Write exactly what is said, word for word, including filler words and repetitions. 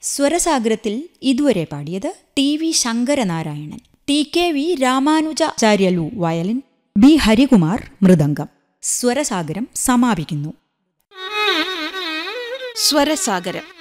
സ്വരസാഗരത്തിൽ ഇതുവരെ പാടിയത് T V Sankaranarayanan, T K V Ramanujacharyulu violin, B Harikumar mridangam. Swarasagaram സമാപിക്കുന്നു. സ്വരസാഗരം